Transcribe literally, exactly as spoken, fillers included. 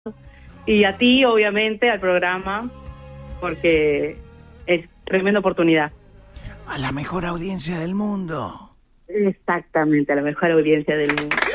Y a ti, obviamente, al programa, porque es tremenda oportunidad. A la mejor audiencia del mundo. Exactamente, a la mejor audiencia del mundo.